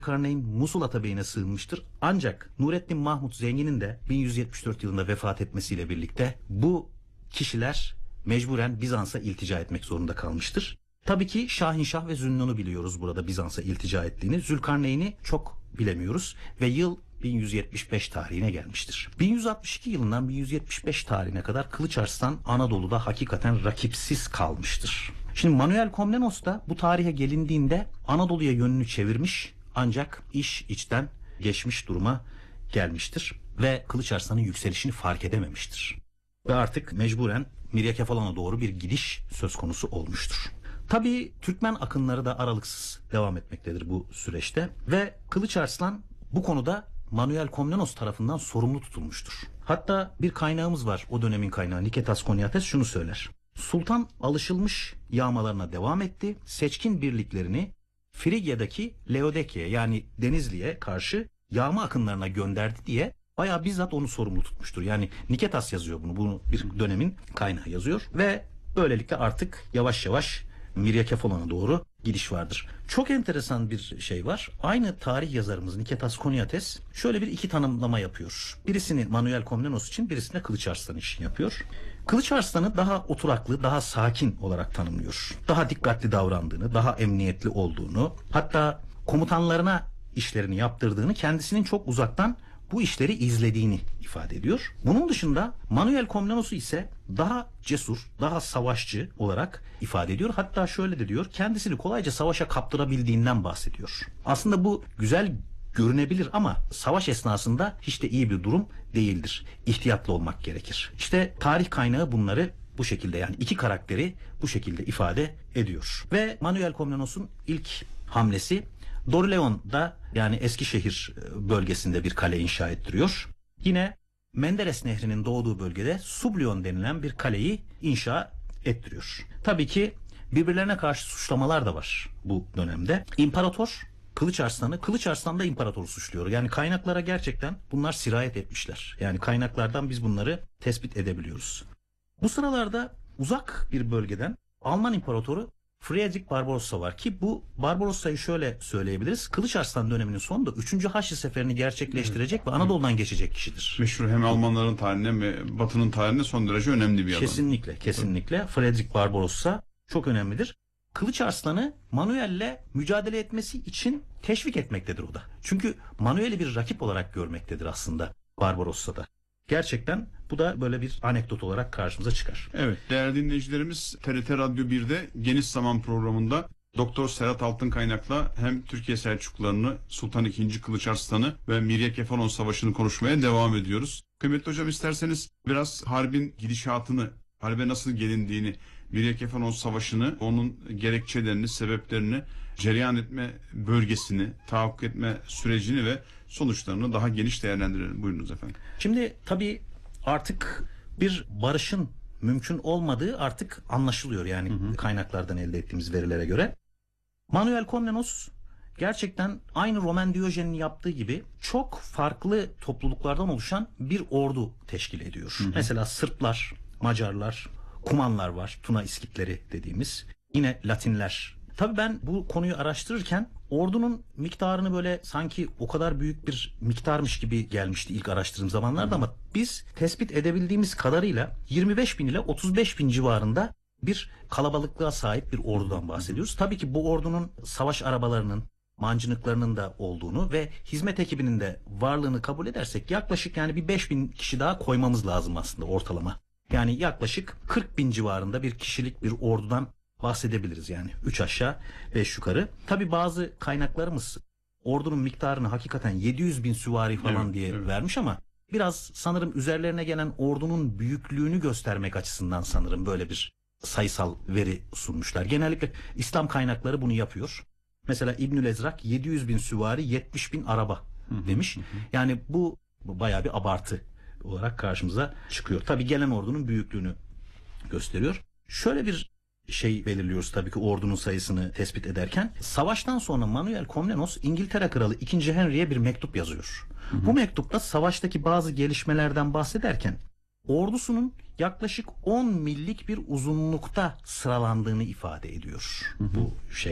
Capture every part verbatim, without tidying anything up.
Zülkarneyn Musul Atabey'ine sığınmıştır. Ancak Nurettin Mahmut Zengin'in de bin yüz yetmiş dört yılında vefat etmesiyle birlikte bu kişiler mecburen Bizans'a iltica etmek zorunda kalmıştır. Tabii ki Şahinşah ve Zünnun'u biliyoruz burada Bizans'a iltica ettiğini. Zülkarneyn'i çok bilemiyoruz ve yıl bin yüz yetmiş beş tarihine gelmiştir. bin yüz altmış iki yılından bin yüz yetmiş beş tarihine kadar Kılıç Arslan Anadolu'da hakikaten rakipsiz kalmıştır. Şimdi Manuel Komnenos da bu tarihe gelindiğinde Anadolu'ya yönünü çevirmiş ancak iş içten geçmiş duruma gelmiştir ve Kılıç Arslan'ın yükselişini fark edememiştir. Ve artık mecburen Miryakefalon'a doğru bir gidiş söz konusu olmuştur. Tabii Türkmen akınları da aralıksız devam etmektedir bu süreçte ve Kılıç Arslan bu konuda Manuel Komnenos tarafından sorumlu tutulmuştur. Hatta bir kaynağımız var, o dönemin kaynağı Niketas Koniates şunu söyler. Sultan alışılmış yağmalarına devam etti. Seçkin birliklerini Frigya'daki Laodikya'ya yani Denizli'ye karşı yağma akınlarına gönderdi diye bayağı bizzat onu sorumlu tutmuştur. Yani Niketas yazıyor bunu. Bunu bir dönemin kaynağı yazıyor ve böylelikle artık yavaş yavaş Miryakefalon'a doğru gidiş vardır. Çok enteresan bir şey var. Aynı tarih yazarımız Niketas Koniates şöyle bir iki tanımlama yapıyor. Birisini Manuel Komnenos için, birisini de Kılıç Arslan için yapıyor. Kılıç Arslan'ı daha oturaklı, daha sakin olarak tanımlıyor. Daha dikkatli davrandığını, daha emniyetli olduğunu, hatta komutanlarına işlerini yaptırdığını, kendisinin çok uzaktan bu işleri izlediğini ifade ediyor. Bunun dışında Manuel Komnenos'u ise daha cesur, daha savaşçı olarak ifade ediyor. Hatta şöyle de diyor, kendisini kolayca savaşa kaptırabildiğinden bahsediyor. Aslında bu güzel görünebilir ama savaş esnasında hiç de iyi bir durum değildir. İhtiyatlı olmak gerekir. İşte tarih kaynağı bunları bu şekilde, yani iki karakteri bu şekilde ifade ediyor. Ve Manuel Komnenos'un ilk hamlesi Dorleon'da, yani Eskişehir bölgesinde bir kale inşa ettiriyor. Yine Menderes Nehri'nin doğduğu bölgede Sublyon denilen bir kaleyi inşa ettiriyor. Tabii ki birbirlerine karşı suçlamalar da var bu dönemde. İmparator Kılıç Arslan'ı, Kılıç Arslan da imparatoru suçluyor. Yani kaynaklara gerçekten bunlar sirayet etmişler. Yani kaynaklardan biz bunları tespit edebiliyoruz. Bu sıralarda uzak bir bölgeden Alman İmparatoru Friedrich Barbarossa var ki bu Barbarossa'yı şöyle söyleyebiliriz. Kılıç Arslan döneminin sonunda üçüncü Haçlı Seferi'ni gerçekleştirecek evet. ve Anadolu'dan geçecek kişidir. Meşhur hem Almanların tarihine ve Batı'nın tarihine son derece önemli bir adam. Kesinlikle, kesinlikle. Evet. Friedrich Barbarossa çok önemlidir. Kılıç Arslan'ı Manuel'le mücadele etmesi için teşvik etmektedir o da. Çünkü Manuel'i bir rakip olarak görmektedir aslında Barbarossa'da. Gerçekten bu da böyle bir anekdot olarak karşımıza çıkar. Evet, değerli dinleyicilerimiz, T R T Radyo bir'de Geniş Zaman programında Doktor Serhat Altınkaynak hem Türkiye Selçuklularını, Sultan ikinci. Kılıç Arslan'ı ve Miryakefalon Savaşı'nı konuşmaya devam ediyoruz. Kıymetli hocam, isterseniz biraz harbin gidişatını, harbe nasıl gelindiğini, Miryakefalon Savaşı'nı, onun gerekçelerini, sebeplerini, cereyan etme bölgesini, tahakkuk etme sürecini ve sonuçlarını daha geniş değerlendirelim. Buyurunuz efendim. Şimdi tabii artık bir barışın mümkün olmadığı artık anlaşılıyor, yani hı hı. kaynaklardan elde ettiğimiz verilere göre. Manuel Komnenos gerçekten aynı Roman Diyojen'in yaptığı gibi çok farklı topluluklardan oluşan bir ordu teşkil ediyor. Hı hı. Mesela Sırplar, Macarlar, Kumanlar var, Tuna İskitleri dediğimiz. Yine Latinler. Tabii ben bu konuyu araştırırken ordunun miktarını böyle sanki o kadar büyük bir miktarmış gibi gelmişti ilk araştırdığım zamanlarda, ama biz tespit edebildiğimiz kadarıyla yirmi beş bin ile otuz beş bin civarında bir kalabalıklığa sahip bir ordudan bahsediyoruz. Tabii ki bu ordunun savaş arabalarının, mancınıklarının da olduğunu ve hizmet ekibinin de varlığını kabul edersek yaklaşık yani bir beş bin kişi daha koymamız lazım aslında ortalama. Yani yaklaşık kırk bin civarında bir kişilik bir ordudan bahsedebiliriz yani. Üç aşağı beş yukarı. Tabi bazı kaynaklarımız ordunun miktarını hakikaten yedi yüz bin süvari falan evet, diye evet. vermiş ama biraz sanırım üzerlerine gelen ordunun büyüklüğünü göstermek açısından sanırım böyle bir sayısal veri sunmuşlar. Genellikle İslam kaynakları bunu yapıyor. Mesela İbnül Ezrak yedi yüz bin süvari, yetmiş bin araba demiş. Hı hı. Yani bu, bu bayağı bir abartı olarak karşımıza çıkıyor. Tabi gelen ordunun büyüklüğünü gösteriyor. Şöyle bir şey belirliyoruz tabii ki ordunun sayısını tespit ederken. Savaştan sonra Manuel Komnenos İngiltere Kralı ikinci. Henry'e bir mektup yazıyor. Hı hı. Bu mektupta savaştaki bazı gelişmelerden bahsederken ordusunun yaklaşık on millik bir uzunlukta sıralandığını ifade ediyor hı hı. bu şeyde.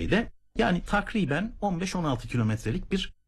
Yani takriben on beş on altı kilometrelik bir